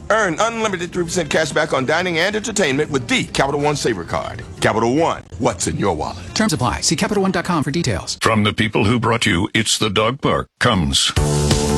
Earn unlimited 3% cash back on dining and entertainment with the Capital One Saver Card. Capital One, what's in your wallet? Terms apply. See CapitalOne.com for details. From the people who brought you It's the Dog Park comes